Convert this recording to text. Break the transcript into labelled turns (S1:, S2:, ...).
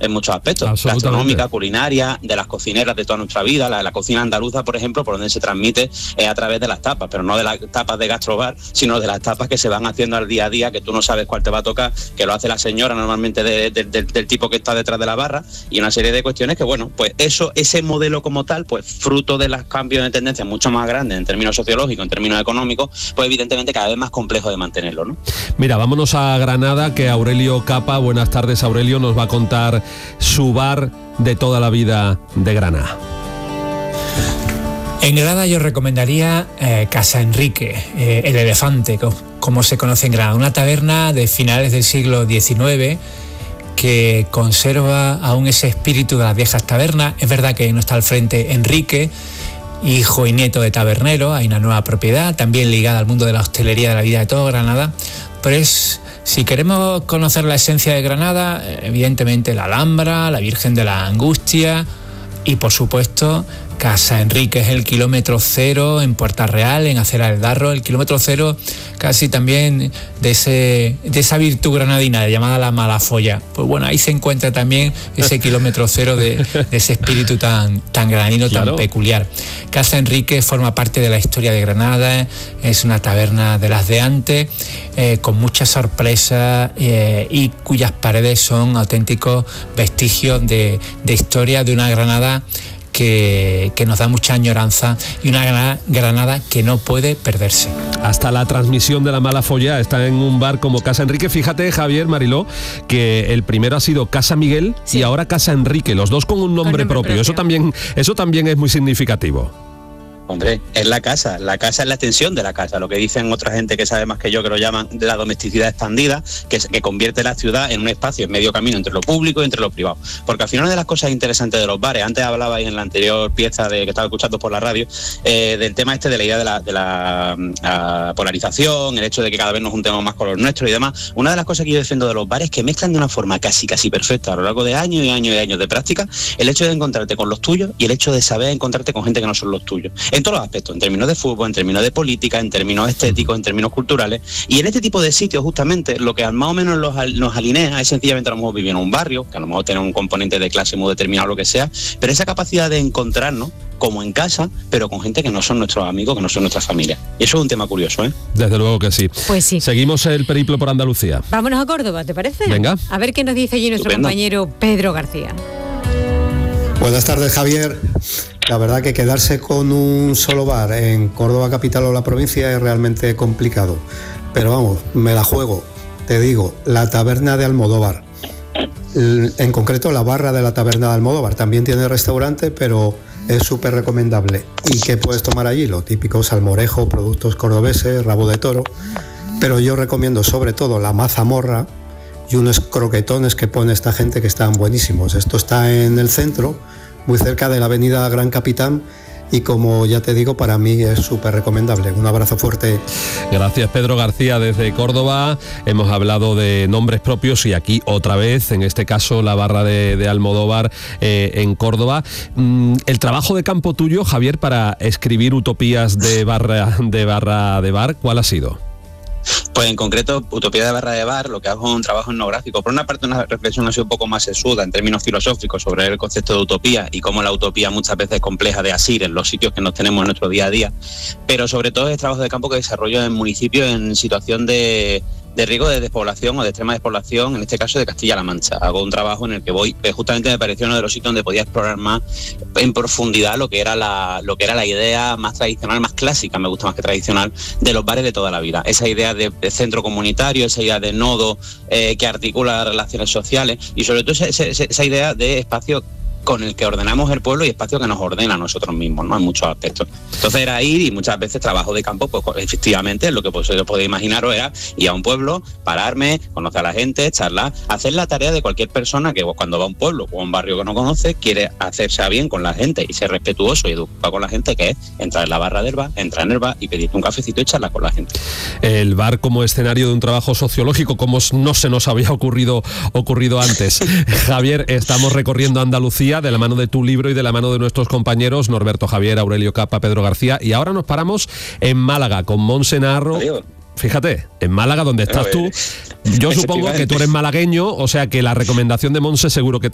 S1: en muchos aspectos, gastronómica, culinaria, de las cocineras de toda nuestra vida, la cocina andaluza, por ejemplo, por donde se transmite a través de las tapas, pero no de las tapas de gastrobar, sino de las tapas que se van haciendo al día a día, que tú no sabes cuál te va a tocar, que lo hace la señora normalmente del tipo que está detrás de la barra, y una serie de cuestiones que, bueno, pues ese modelo como tal, pues fruto de los cambios de tendencia mucho más grandes en términos sociológicos, en términos económicos, pues evidentemente cada vez más complejo de mantenerlo, ¿no?
S2: Mira, vámonos a Granada, que Aurelio Capa, buenas tardes, Aurelio, nos va a contar su bar de toda la vida de Granada.
S3: En Granada yo recomendaría Casa Enrique, el Elefante, como se conoce en Granada, una taberna de finales del siglo XIX que conserva aún ese espíritu de las viejas tabernas. Es verdad que no está al frente Enrique, hijo y nieto de tabernero, hay una nueva propiedad, también ligada al mundo de la hostelería de la vida de todo Granada, pero si queremos conocer la esencia de Granada, evidentemente la Alhambra, la Virgen de la Angustia y, por supuesto, Casa Enrique, es el kilómetro cero en Puerta Real, en Acera del Darro, el kilómetro cero casi también de esa virtud granadina llamada la Malafolla. Pues bueno, ahí se encuentra también ese kilómetro cero de ese espíritu tan granadino, claro, tan peculiar. Casa Enrique forma parte de la historia de Granada, es una taberna de las de antes, con muchas sorpresas y cuyas paredes son auténticos vestigios de historia de una Granada que nos da mucha añoranza y una Granada que no puede perderse.
S2: Hasta la transmisión de la Malafolla está en un bar como Casa Enrique. Fíjate, Javier, Mariló, que el primero ha sido Casa Miguel, sí, y ahora Casa Enrique, los dos con un nombre propio. Eso también es muy significativo.
S1: Hombre, es la casa es la extensión de la casa, lo que dicen otra gente que sabe más que yo, que lo llaman de la domesticidad expandida, que convierte la ciudad en un espacio en medio camino entre lo público y entre lo privado. Porque al final una de las cosas interesantes de los bares, antes hablabais en la anterior pieza que estaba escuchando por la radio, del tema de la idea de la polarización, el hecho de que cada vez nos juntemos más con los nuestros y demás. Una de las cosas que yo defiendo de los bares es que mezclan de una forma casi perfecta a lo largo de años y años y años de práctica el hecho de encontrarte con los tuyos y el hecho de saber encontrarte con gente que no son los tuyos. En todos los aspectos, en términos de fútbol, en términos de política, en términos estéticos, en términos culturales. Y en este tipo de sitios, justamente, lo que más o menos nos alinea es sencillamente a lo mejor vivir en un barrio, que a lo mejor tiene un componente de clase muy determinado, lo que sea, pero esa capacidad de encontrarnos como en casa, pero con gente que no son nuestros amigos, que no son nuestra familia. Y eso es un tema curioso, ¿eh?
S2: Desde luego que sí.
S4: Pues sí.
S2: Seguimos el periplo por Andalucía.
S4: Vámonos a Córdoba, ¿te parece?
S2: Venga.
S4: A ver qué nos dice allí nuestro compañero Pedro García.
S5: Buenas tardes, Javier. La verdad que quedarse con un solo bar en Córdoba capital o la provincia es realmente complicado. Pero vamos, me la juego. Te digo, la taberna de Almodóvar. En concreto, la barra de la taberna de Almodóvar. También tiene restaurante, pero es súper recomendable. ¿Y qué puedes tomar allí? Lo típico, salmorejo, productos cordobeses, rabo de toro. Pero yo recomiendo sobre todo la mazamorra y unos croquetones que pone esta gente que están buenísimos. Esto está en el centro, muy cerca de la avenida Gran Capitán, y como ya te digo, para mí es súper recomendable. Un abrazo fuerte.
S2: Gracias, Pedro García, desde Córdoba. Hemos hablado de nombres propios y aquí otra vez, en este caso la barra de Almodóvar en Córdoba. El trabajo de campo tuyo, Javier, para escribir utopías de bar, ¿cuál ha sido?
S1: Pues en concreto, Utopía de Barra de Bar, lo que hago es un trabajo etnográfico. Por una parte, una reflexión así un poco más sesuda en términos filosóficos sobre el concepto de utopía y cómo la utopía muchas veces es compleja de asir en los sitios que nos tenemos en nuestro día a día. Pero sobre todo es trabajo de campo que desarrollo en municipios en situación de riesgo de despoblación o de extrema despoblación, en este caso de Castilla-La Mancha. Hago un trabajo en el que voy, justamente me pareció uno de los sitios donde podía explorar más en profundidad lo que era la idea más tradicional, más clásica, me gusta más que tradicional, de los bares de toda la vida. Esa idea de centro comunitario, esa idea de nodo que articula las relaciones sociales y sobre todo esa idea de espacio con el que ordenamos el pueblo y espacio que nos ordena a nosotros mismos, ¿no? En muchos aspectos. Entonces era ir, y muchas veces trabajo de campo, pues efectivamente, lo que vosotros podéis imaginaros era ir a un pueblo, pararme, conocer a la gente, charlar, hacer la tarea de cualquier persona que cuando va a un pueblo o a un barrio que no conoce, quiere hacerse a bien con la gente y ser respetuoso y educado con la gente, que es entrar en la barra del bar, entrar en el bar y pedirte un cafecito y charlar con la gente.
S2: El bar como escenario de un trabajo sociológico, como no se nos había ocurrido antes. Javier, estamos recorriendo Andalucía de la mano de tu libro y de la mano de nuestros compañeros Norberto Javier, Aurelio Capa, Pedro García, y ahora nos paramos en Málaga con Montse Narro.
S1: Adiós.
S2: Fíjate, en Málaga, donde estás tú. Yo supongo que tú eres malagueño, o sea que la recomendación de Montse seguro que